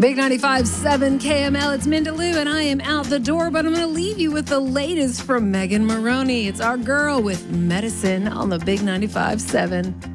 Big 95.7 KML, it's Mindaloo, and I am out the door, but I'm going to leave you with the latest from Megan Moroney. It's our girl with Medicine on the Big 95.7.